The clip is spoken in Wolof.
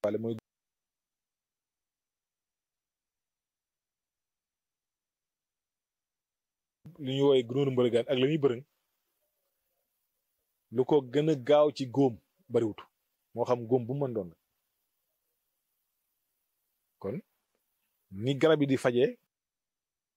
wala mooy lu ñuy woowee gunóoru mbërëgaan ak la muy bërëng lu ko gën a gaaw ci góom bariwut moo xam góom bu mën doon kon ni garab yi di fajee